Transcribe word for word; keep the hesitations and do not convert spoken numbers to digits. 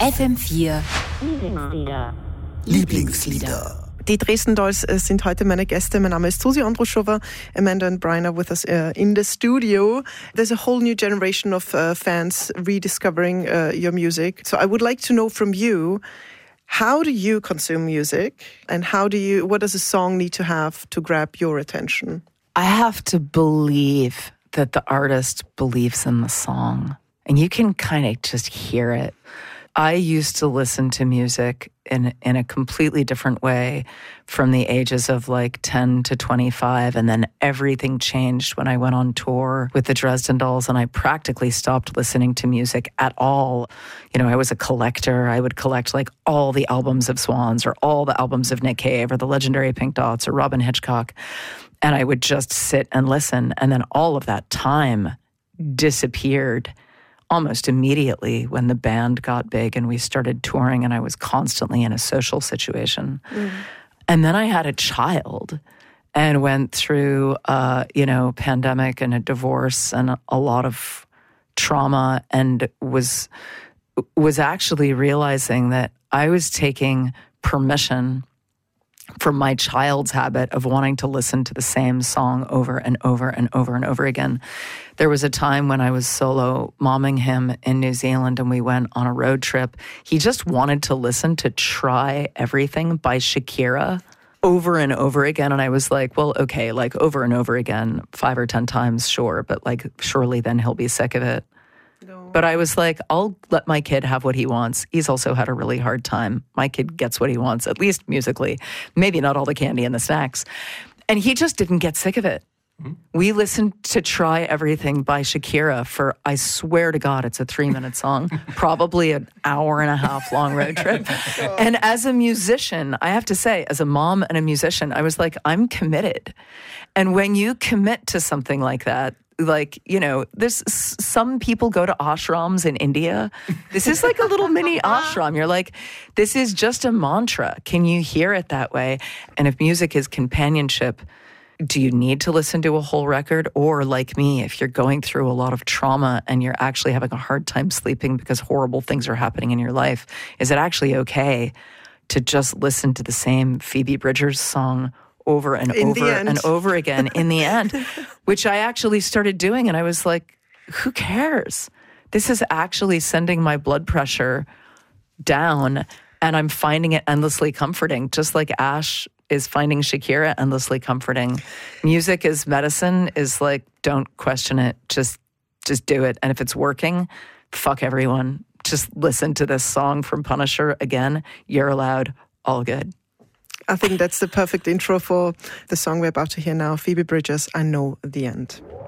F M vier Lieblingslieder. Lieblingslieder. Die Dresden Dolls uh, sind heute meine Gäste. Mein Name ist Susi Andruschova. Amanda and Brian are with us uh, in the studio. There's a whole new generation of uh, fans rediscovering uh, your music. So I would like to know from you, how do you consume music, and how do you? What does a song need to have to grab your attention? I have to believe that the artist believes in the song, and you can kind of just hear it. I used to listen to music in in a completely different way from the ages of like ten to twenty-five, and then everything changed when I went on tour with the Dresden Dolls, and I practically stopped listening to music at all. You know, I was a collector. I would collect like all the albums of Swans or all the albums of Nick Cave or the legendary Pink Dots or Robin Hitchcock, and I would just sit and listen, and then all of that time disappeared almost immediately when the band got big and we started touring, and I was constantly in a social situation. Mm. And then I had a child and went through, uh, you know, pandemic and a divorce and a, a lot of trauma, and was was actually realizing that I was taking permission from my child's habit of wanting to listen to the same song over and over and over and over again. There was a time when I was solo momming him in New Zealand, and we went on a road trip. He just wanted to listen to Try Everything by Shakira over and over again. And I was like, well, okay, like over and over again, five or ten times, sure. But like, surely then he'll be sick of it. No. But I was like, I'll let my kid have what he wants. He's also had a really hard time. My kid gets what he wants, at least musically. Maybe not all the candy and the snacks. And he just didn't get sick of it. Mm-hmm. We listened to Try Everything by Shakira for, I swear to God, it's a three-minute song, probably an hour and a half long road trip. And as a musician, I have to say, as a mom and a musician, I was like, I'm committed. And when you commit to something like that, like, you know, there's some people go to ashrams in India. This is like a little mini ashram. You're like, this is just a mantra. Can you hear it that way? And if music is companionship, do you need to listen to a whole record? Or like me, if you're going through a lot of trauma and you're actually having a hard time sleeping because horrible things are happening in your life, is it actually okay to just listen to the same Phoebe Bridgers song over and in over and over again in the end, which I actually started doing. And I was like, who cares? This is actually sending my blood pressure down, and I'm finding it endlessly comforting, just like Ash is finding Shakira endlessly comforting. Music is medicine, is like, don't question it. Just, just do it. And if it's working, fuck everyone. Just listen to this song from Punisher again. You're allowed. All good. I think that's the perfect intro for the song we're about to hear now, Phoebe Bridgers, I Know the End.